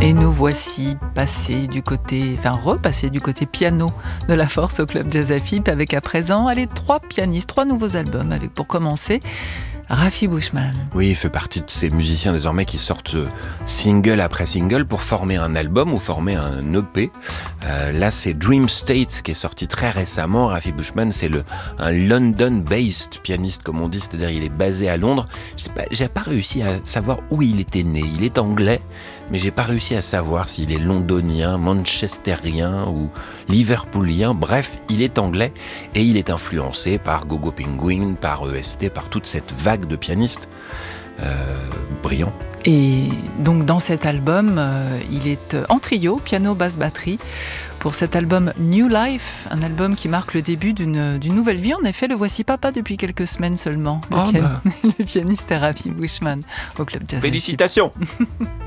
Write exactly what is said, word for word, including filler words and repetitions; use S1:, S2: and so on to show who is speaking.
S1: Et nous voici passés du côté, enfin repassés du côté piano de la force au Club Jazz Afip avec à présent, allez, trois pianistes, trois nouveaux albums avec pour commencer Rafi Bushman.
S2: Oui, il fait partie de ces musiciens désormais qui sortent single après single pour former un album ou former un E P. Euh, là, c'est Dream State qui est sorti très récemment. Rafi Bushman, c'est le, un London-based pianiste, comme on dit, c'est-à-dire il est basé à Londres. Je sais pas, j'ai pas réussi à savoir où il était né. Il est anglais, mais j'ai pas réussi à savoir s'il est londonien, manchesterien ou liverpoolien. Bref, il est anglais et il est influencé par Gogo Penguin, par E S T, par toute cette vague de pianistes euh, brillants.
S1: Et donc dans cet album, euh, il est en trio, piano, basse, batterie, pour cet album New Life, un album qui marque le début d'une, d'une nouvelle vie. En effet, le voici papa depuis quelques semaines seulement. Le,
S2: oh
S1: pian...
S2: bah.
S1: le pianiste Rafi Bushman au Club Jazz.
S2: Félicitations.